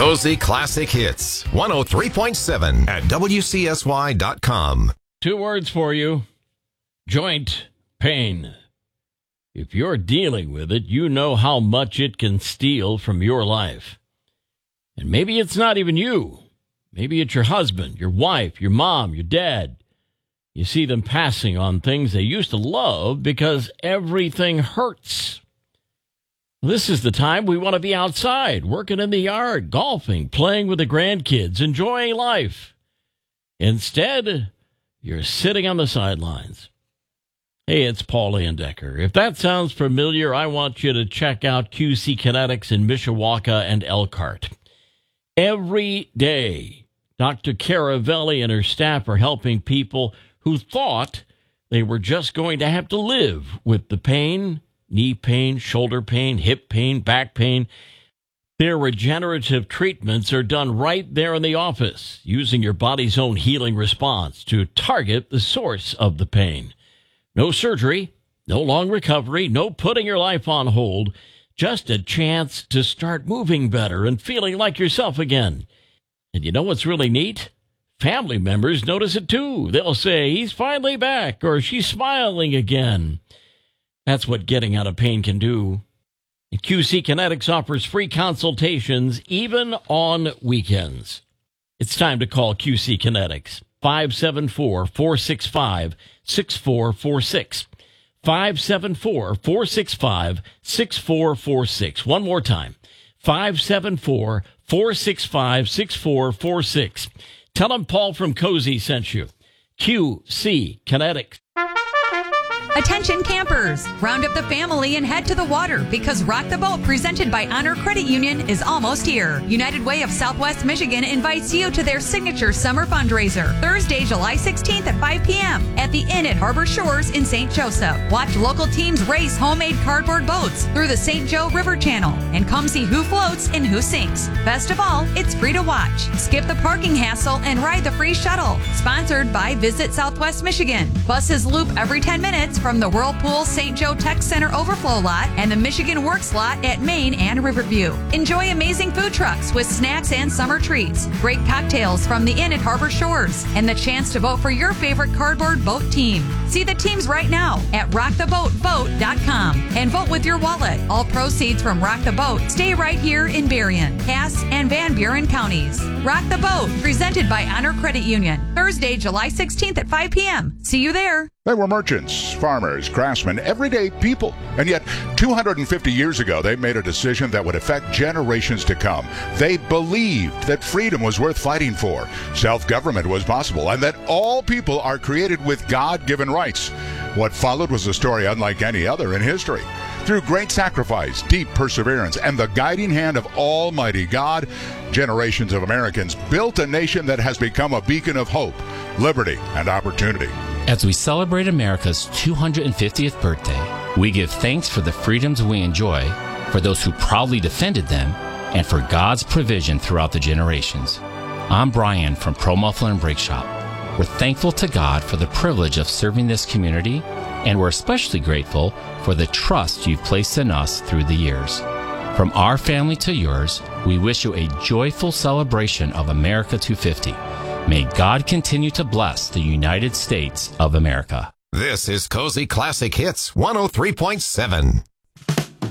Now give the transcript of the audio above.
Cozy Classic Hits, 103.7 at WCSY.com. 2 words for you. Joint pain. If you're dealing with it, you know how much it can steal from your life. And maybe it's not even you. Maybe it's your husband, your wife, your mom, your dad. You see them passing on things they used to love because everything hurts. This is the time we want to be outside, working in the yard, golfing, playing with the grandkids, enjoying life. Instead, you're sitting on the sidelines. Hey, it's Paul Landecker. If that sounds familiar, I want you to check out QC Kinetics in Mishawaka and Elkhart. Every day, Dr. Caravelli and her staff are helping people who thought they were just going to have to live with the pain, knee pain, shoulder pain, hip pain, back pain. Their regenerative treatments are done right there in the office, using your body's own healing response to target the source of the pain. No surgery, no long recovery, no putting your life on hold, just a chance to start moving better and feeling like yourself again. And you know what's really neat? Family members notice it too. They'll say, he's finally back, or she's smiling again. That's what getting out of pain can do. And QC Kinetics offers free consultations even on weekends. It's time to call QC Kinetics. 574-465-6446. 574-465-6446. One more time. 574-465-6446. Tell them Paul from Cozy sent you. QC Kinetics. Attention campers, round up the family and head to the water because Rock the Boat presented by Honor Credit Union is almost here. United Way of Southwest Michigan invites you to their signature summer fundraiser, Thursday, July 16th at 5 p.m. at the Inn at Harbor Shores in St. Joseph. Watch local teams race homemade cardboard boats through the St. Joe River Channel and come see who floats and who sinks. Best of all, it's free to watch. Skip the parking hassle and ride the free shuttle. Sponsored by Visit Southwest Michigan. Buses loop every 10 minutes from the Whirlpool St. Joe Tech Center overflow lot and the Michigan Works lot at Main and Riverview. Enjoy amazing food trucks with snacks and summer treats, great cocktails from the Inn at Harbor Shores, and the chance to vote for your favorite cardboard boat team. See the teams right now at rocktheboatvote.com and vote with your wallet. All proceeds from Rock the Boat stay right here in Berrien, Cass, and Van Buren counties. Rock the Boat, presented by Honor Credit Union. Thursday, July 16th at 5 p.m. See you there. They were merchants, farmers, craftsmen, everyday people. And yet, 250 years ago, they made a decision that would affect generations to come. They believed that freedom was worth fighting for, self-government was possible, and that all people are created with God-given rights. What followed was a story unlike any other in history. Through great sacrifice, deep perseverance, and the guiding hand of Almighty God, generations of Americans built a nation that has become a beacon of hope, liberty, and opportunity. As we celebrate America's 250th birthday, we give thanks for the freedoms we enjoy, for those who proudly defended them, and for God's provision throughout the generations. I'm Brian from Pro Muffler and Brake Shop. We're thankful to God for the privilege of serving this community, and we're especially grateful for the trust you've placed in us through the years. From our family to yours, we wish you a joyful celebration of America 250. May God continue to bless the United States of America. This is Cozy Classic Hits 103.7.